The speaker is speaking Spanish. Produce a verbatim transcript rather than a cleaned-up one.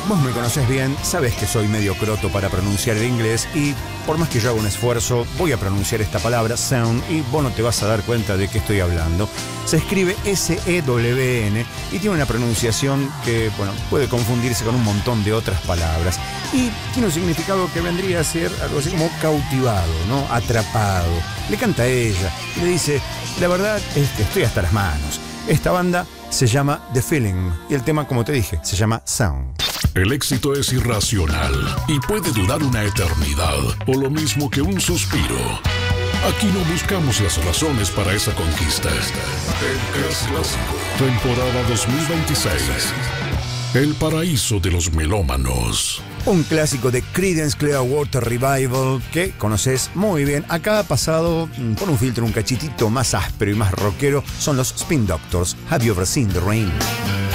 Vos me conocés bien, sabés que soy medio croto para pronunciar el inglés y por más que yo haga un esfuerzo, voy a pronunciar esta palabra, sound, y vos no te vas a dar cuenta de qué estoy hablando. Se escribe S E W N y tiene una pronunciación que, bueno, puede confundirse con un montón de otras palabras. Y tiene un significado que vendría a ser algo así como cautivado, ¿no? Atrapado. Le canta a ella y le dice, la verdad es que estoy hasta las manos. Esta banda se llama The Feeling y el tema, como te dije, se llama Sound. El éxito es irracional y puede durar una eternidad, o lo mismo que un suspiro. Aquí no buscamos las razones para esa conquista. El Clásico, temporada dos mil veintiséis. El paraíso de los melómanos. Un clásico de Creedence Clearwater Revival que conoces muy bien. Acá ha pasado por un filtro un cachitito más áspero y más rockero. Son los Spin Doctors. Have you ever seen the rain?